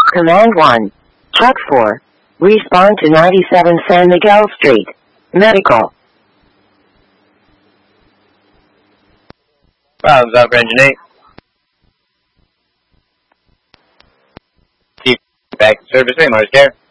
Command 1. Truck 4. Respond to 97 San Miguel Street. Medical. Problems up, Engine 8. Chief, back to service. Remote care.